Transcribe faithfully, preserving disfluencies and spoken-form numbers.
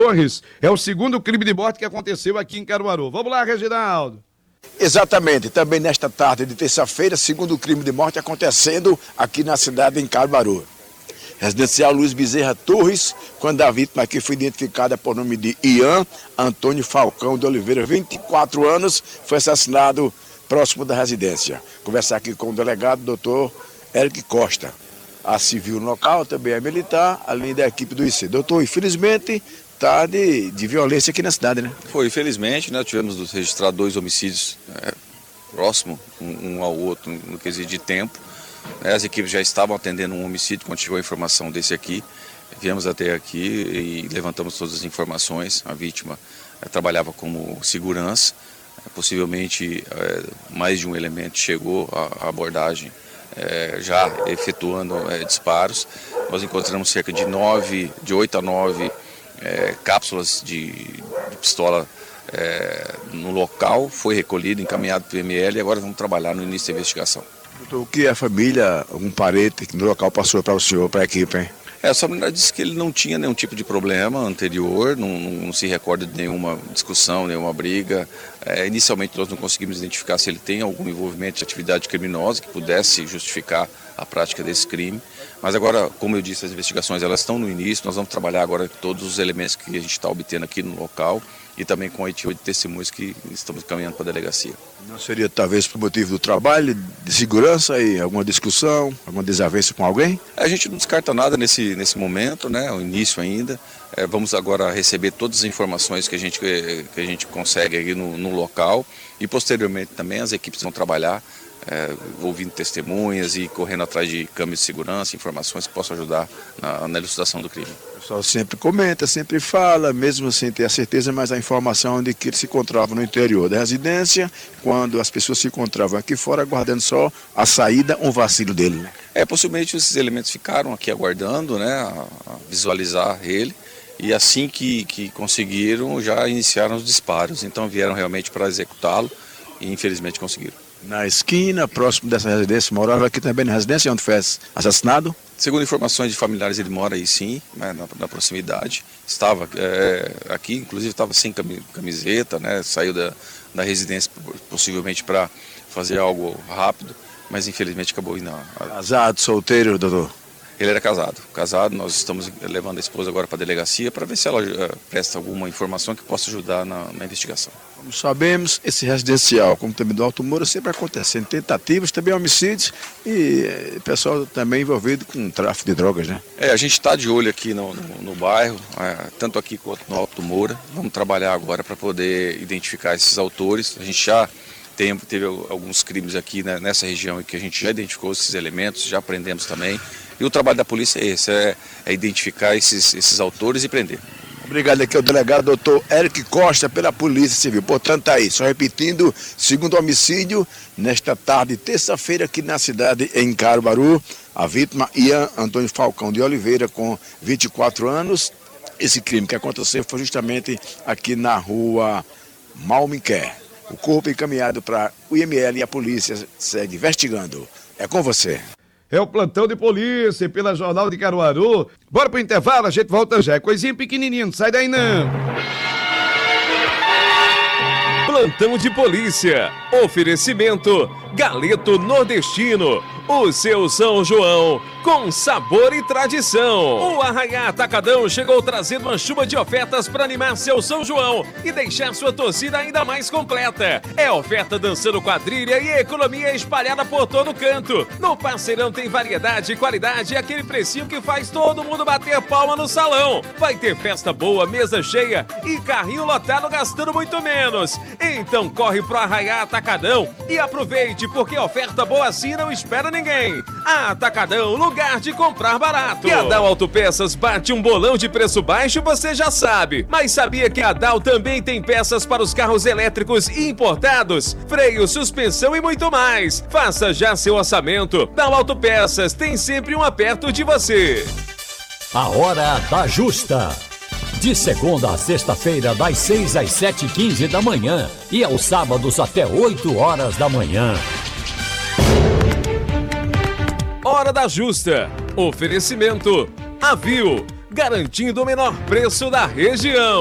Torres. É o segundo crime de morte que aconteceu aqui em Caruaru. Vamos lá, Reginaldo. Exatamente, também nesta tarde de terça-feira, segundo crime de morte acontecendo aqui na cidade de Caruaru. Residencial Luiz Bezerra Torres, quando a vítima aqui foi identificada por nome de Ian Antônio Falcão de Oliveira, vinte e quatro anos, foi assassinado próximo da residência. Conversar aqui com o delegado, doutor Eric Costa. A civil no local, também é militar, além da equipe do I C. Doutor, infelizmente, está de, de violência aqui na cidade, né? Foi, infelizmente, né, tivemos registrado dois homicídios é, próximos, um, um ao outro, no quesito de tempo. As equipes já estavam atendendo um homicídio quando chegou a informação desse aqui. Viemos até aqui e levantamos todas as informações. A vítima é, trabalhava como segurança. É, possivelmente é, mais de um elemento chegou à abordagem, é, já efetuando é, disparos. Nós encontramos cerca de nove, de oito a nove é, cápsulas de, de pistola é, no local. Foi recolhido, encaminhado para o I M L e agora vamos trabalhar no início da investigação. O que a família, algum parente que no local passou para o senhor, para a equipe, hein? É, a família disse que ele não tinha nenhum tipo de problema anterior, não, não, não se recorda de nenhuma discussão, nenhuma briga. É, inicialmente nós não conseguimos identificar se ele tem algum envolvimento de atividade criminosa que pudesse justificar a prática desse crime. Mas agora, como eu disse, as investigações elas estão no início, nós vamos trabalhar agora todos os elementos que a gente está obtendo aqui no local e também com a oitenta de testemunhos que estamos caminhando para a delegacia. Não seria talvez por motivo do trabalho, de segurança e alguma discussão, alguma desavença com alguém? A gente não descarta nada nesse, nesse momento, né? O início ainda. É, vamos agora receber todas as informações que a gente, que a gente consegue aqui no, no local e posteriormente também as equipes vão trabalhar é, ouvindo testemunhas e correndo atrás de câmeras de segurança, informações que possam ajudar na, na elucidação do crime. O pessoal sempre comenta, sempre fala, mesmo sem ter a certeza, mas a informação de que ele se encontrava no interior da residência, quando as pessoas se encontravam aqui fora, aguardando só a saída, um vacilo dele, né? É, possivelmente esses elementos ficaram aqui aguardando, né, a, a visualizar ele, e assim que, que conseguiram, já iniciaram os disparos, então vieram realmente para executá-lo e infelizmente conseguiram. Na esquina, próximo dessa residência, morava aqui também na residência onde foi assassinado? Segundo informações de familiares, ele mora aí sim, né, na, na proximidade. Estava é, aqui, inclusive estava sem camiseta, né, saiu da, da residência possivelmente para fazer algo rápido, mas infelizmente acabou indo. Casado, solteiro, doutor? Ele era casado. Casado, nós estamos levando a esposa agora para a delegacia para ver se ela uh, presta alguma informação que possa ajudar na, na investigação. Como sabemos, esse residencial, como também do Alto Moura, sempre acontecendo tentativas, também homicídios e eh, pessoal também envolvido com tráfico de drogas, né? É, a gente está de olho aqui no, no, no bairro, é, tanto aqui quanto no Alto Moura. Vamos trabalhar agora para poder identificar esses autores. A gente já tem, teve alguns crimes aqui, né, nessa região que a gente já identificou esses elementos, já prendemos também. E o trabalho da polícia é esse, é, é identificar esses, esses autores e prender. Obrigado aqui ao delegado doutor Eric Costa pela Polícia Civil. Portanto, tá aí, só repetindo, segundo homicídio, nesta tarde, terça-feira, aqui na cidade, em Caruaru, a vítima Ian Antônio Falcão de Oliveira, com vinte e quatro anos. Esse crime que aconteceu foi justamente aqui na rua Malmiquer. O corpo encaminhado para o I M L e a polícia segue investigando. É com você. É o plantão de polícia pela Jornal de Caruaru. Bora pro intervalo, a gente volta já. É coisinha pequenininha, não sai daí não. Plantão de polícia. Oferecimento Galeto Nordestino. O seu São João com sabor e tradição. O Arraiá Atacadão chegou trazendo uma chuva de ofertas para animar seu São João e deixar sua torcida ainda mais completa. É oferta dançando quadrilha e economia espalhada por todo canto. No Parceirão tem variedade e qualidade e aquele precinho que faz todo mundo bater palma no salão. Vai ter festa boa, mesa cheia e carrinho lotado gastando muito menos. Então corre pro Arraiá Atacadão e aproveite, porque oferta boa assim não espera ninguém. Atacadão, lugar de comprar barato. E a Dal Autopeças bate um bolão de preço baixo, você já sabe. Mas sabia que a Dal também tem peças para os carros elétricos importados? Freio, suspensão e muito mais. Faça já seu orçamento. Dal Autopeças tem sempre um perto de você. A Hora da Justa. De segunda a sexta-feira, das seis às sete e quinze da manhã. E aos sábados até oito horas da manhã. Hora da Justa. Oferecimento Avil. garantindo o menor preço da região.